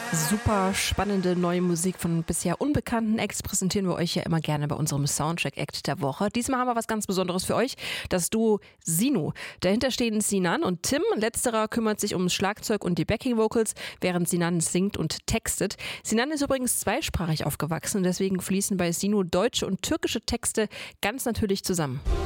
Super spannende neue Musik von bisher unbekannten Acts präsentieren wir euch ja immer gerne bei unserem Soundtrack-Act der Woche. Diesmal haben wir was ganz Besonderes für euch, das Duo Sino. Dahinter stehen Sinan und Tim. Letzterer kümmert sich ums Schlagzeug und die Backing-Vocals, während Sinan singt und textet. Sinan ist übrigens zweisprachig aufgewachsen, deswegen fließen bei Sino deutsche und türkische Texte ganz natürlich zusammen.